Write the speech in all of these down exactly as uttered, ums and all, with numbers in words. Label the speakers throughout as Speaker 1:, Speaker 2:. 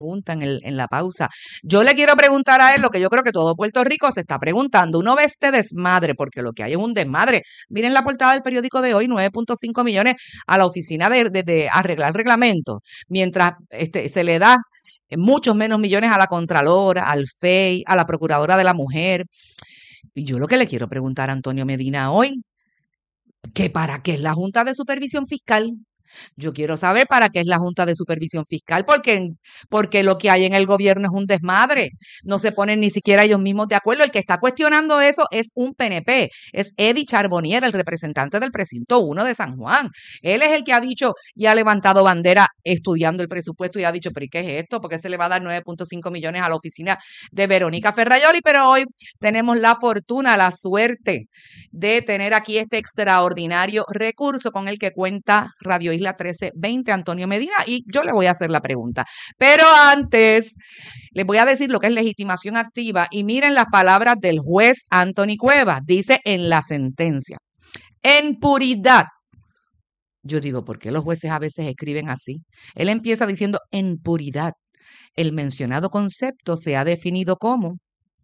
Speaker 1: pregunta en, el, en la pausa. Yo le quiero preguntar a él lo que yo creo que todo Puerto Rico se está preguntando. Uno ve este desmadre, porque lo que hay es un desmadre. Miren la portada del periódico de hoy, nueve punto cinco millones a la oficina de, de, de arreglar reglamentos, mientras este, se le da muchos menos millones a la Contralora, al F E I, a la Procuradora de la Mujer. Y yo lo que le quiero preguntar a Antonio Medina hoy, ¿que para qué es la Junta de Supervisión Fiscal? Yo quiero saber para qué es la Junta de Supervisión Fiscal, porque, porque lo que hay en el gobierno es un desmadre. No se ponen ni siquiera ellos mismos de acuerdo. El que está cuestionando eso es un P N P, es Eddie Charbonnier, el representante del precinto uno de San Juan. Él es el que ha dicho y ha levantado bandera estudiando el presupuesto y ha dicho, pero ¿y qué es esto? ¿Por qué se le va a dar nueve punto cinco millones a la oficina de Verónica Ferrayoli? Pero hoy tenemos la fortuna, la suerte de tener aquí este extraordinario recurso con el que cuenta Radio Isla trece veinte, Antonio Medina, y yo le voy a hacer la pregunta. Pero antes, les voy a decir lo que es legitimación activa, y miren las palabras del juez Anthony Cuevas. Dice en la sentencia, en puridad. Yo digo, ¿por qué los jueces a veces escriben así? Él empieza diciendo, en puridad, el mencionado concepto se ha definido como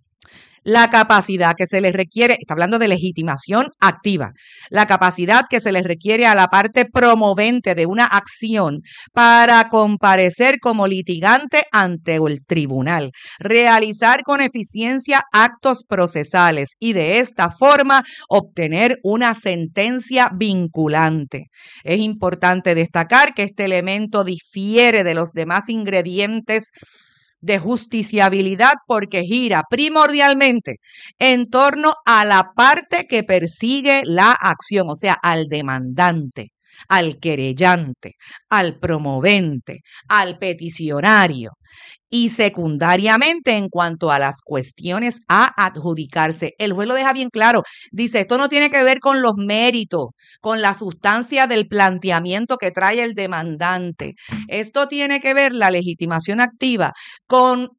Speaker 1: la capacidad que se les requiere, está hablando de legitimación activa, la capacidad que se les requiere a la parte promovente de una acción para comparecer como litigante ante el tribunal, realizar con eficiencia actos procesales y de esta forma obtener una sentencia vinculante. Es importante destacar que este elemento difiere de los demás ingredientes de justiciabilidad porque gira primordialmente en torno a la parte que persigue la acción, o sea, al demandante, al querellante, al promovente, al peticionario. Y secundariamente, en cuanto a las cuestiones a adjudicarse, el juez lo deja bien claro. Dice, esto no tiene que ver con los méritos, con la sustancia del planteamiento que trae el demandante. Esto tiene que ver, la legitimación activa, con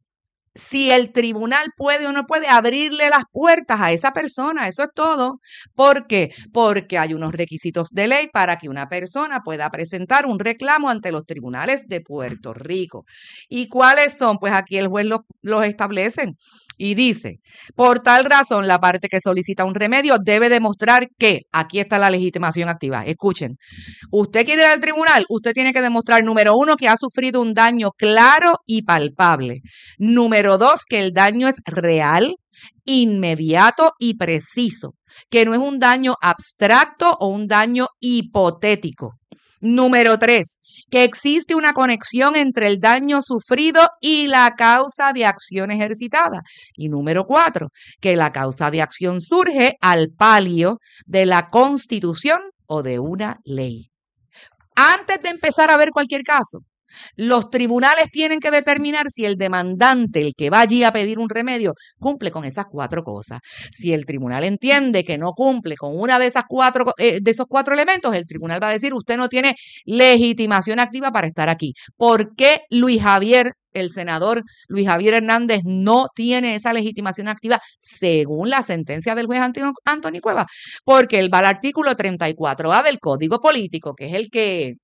Speaker 1: si el tribunal puede o no puede abrirle las puertas a esa persona. Eso es todo. ¿Por qué? Porque hay unos requisitos de ley para que una persona pueda presentar un reclamo ante los tribunales de Puerto Rico. ¿Y cuáles son? Pues aquí el juez los, los establece y dice, por tal razón, la parte que solicita un remedio debe demostrar que, aquí está la legitimación activa. Escuchen, usted quiere ir al tribunal, usted tiene que demostrar, número uno, que ha sufrido un daño claro y palpable. Número dos, que el daño es real, inmediato y preciso, que no es un daño abstracto o un daño hipotético. Número tres, que existe una conexión entre el daño sufrido y la causa de acción ejercitada. Y número cuatro, que la causa de acción surge al palio de la Constitución o de una ley. Antes de empezar a ver cualquier caso, los tribunales tienen que determinar si el demandante, el que va allí a pedir un remedio, cumple con esas cuatro cosas. Si el tribunal entiende que no cumple con una de esas cuatro, eh, de esos cuatro elementos, el tribunal va a decir, usted no tiene legitimación activa para estar aquí. ¿Por qué Luis Javier, el senador Luis Javier Hernández, no tiene esa legitimación activa según la sentencia del juez Anthony Cuevas? Porque él va al artículo treinta y cuatro A del Código Político, que es el que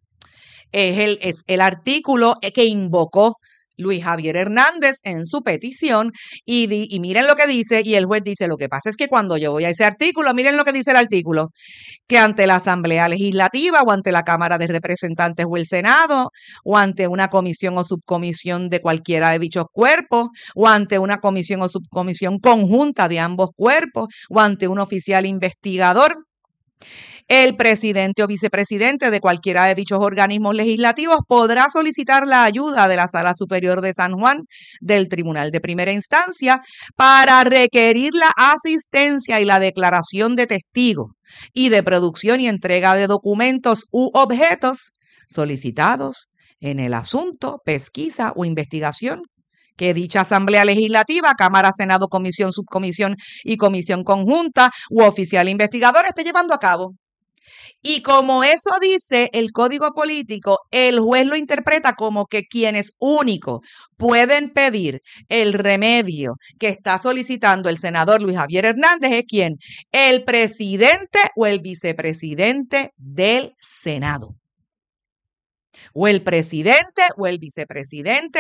Speaker 1: Es el, es el artículo que invocó Luis Javier Hernández en su petición y, di, y miren lo que dice, y el juez dice, lo que pasa es que cuando yo voy a ese artículo, miren lo que dice el artículo, que ante la Asamblea Legislativa o ante la Cámara de Representantes o el Senado o ante una comisión o subcomisión de cualquiera de dichos cuerpos o ante una comisión o subcomisión conjunta de ambos cuerpos o ante un oficial investigador, el presidente o vicepresidente de cualquiera de dichos organismos legislativos podrá solicitar la ayuda de la Sala Superior de San Juan del Tribunal de Primera Instancia para requerir la asistencia y la declaración de testigos y de producción y entrega de documentos u objetos solicitados en el asunto, pesquisa o investigación que dicha Asamblea Legislativa, Cámara, Senado, Comisión, Subcomisión y Comisión Conjunta u oficial investigador esté llevando a cabo. Y como eso dice el Código Político, el juez lo interpreta como que quienes únicos pueden pedir el remedio que está solicitando el senador Luis Javier Hernández es ¿quién? El presidente o el vicepresidente del Senado. O el presidente o el vicepresidente